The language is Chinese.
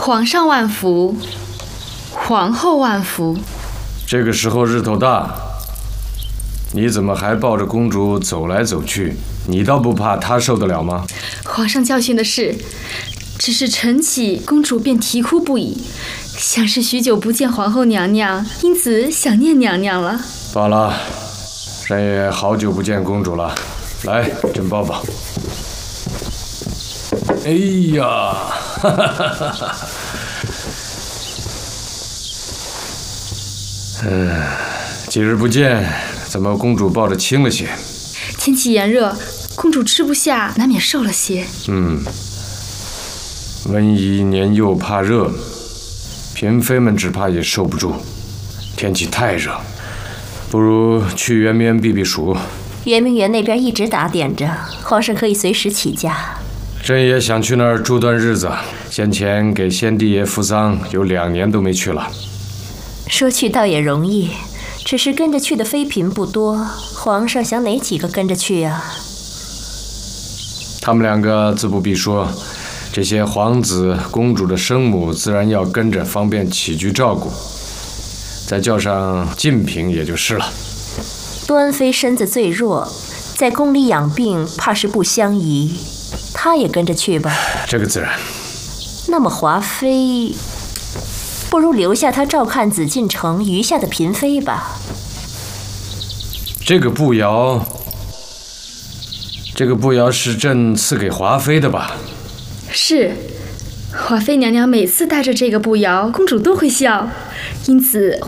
皇上万福，皇后万福。 这个时候日头大，你怎么还抱着公主走来走去？你倒不怕她受得了吗？ 皇上教训的是，只是晨起，公主便啼哭不已，想是许久不见皇后娘娘，因此想念娘娘了。 罢了，朕也好久不见公主了，来，朕抱抱。哎呀，哈哈哈哈哈！几日不见，怎么公主抱着轻了些？ 天气炎热，公主吃不下，难免瘦了些。 温宜年幼怕热，嫔妃们只怕也受不住。天气太热，不如去圆明园避避暑。 圆明园那边一直打点着，皇上可以随时起驾。 朕也想去那儿住段日子，先前给先帝爷扶丧，有2年都没去了。 说去倒也容易，只是跟着去的妃嫔不多，皇上想哪几个跟着去啊？ 他们2个自不必说，这些皇子公主的生母自然要跟着，方便起居照顾。再叫上静嫔也就是了。 端妃身子最弱，在宫里养病，怕是不相宜。她也跟着去吧。 这个自然。 那么华妃，不如留下她照看紫禁城余下的嫔妃吧。 这个步摇是朕赐给华妃的吧？ 是，华妃娘娘每次带着这个步摇，公主都会笑，因此